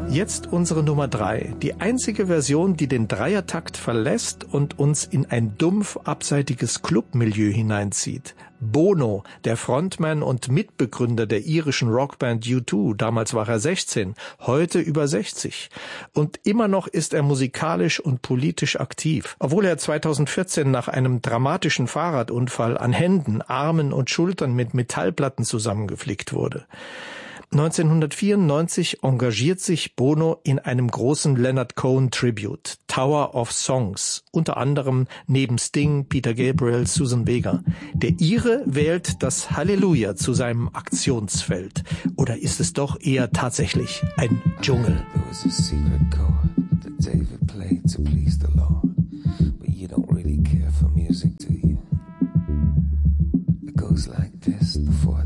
Jetzt unsere Nummer 3. Die einzige Version, die den Dreiertakt verlässt und uns in ein dumpf abseitiges Clubmilieu hineinzieht. Bono, der Frontman und Mitbegründer der irischen Rockband U2, damals war er 16, heute über 60. Und immer noch ist er musikalisch und politisch aktiv, obwohl er 2014 nach einem dramatischen Fahrradunfall an Händen, Armen und Schultern mit Metallplatten zusammengeflickt wurde. 1994 engagiert sich Bono in einem großen Leonard Cohen Tribute, Tower of Songs, unter anderem neben Sting, Peter Gabriel, Susan Vega. Der Ire wählt das Halleluja zu seinem Aktionsfeld. Oder ist es doch eher tatsächlich ein Dschungel? There was a secret chord that David played to please the Lord, but you don't really care for music, do you? It goes like this, the 4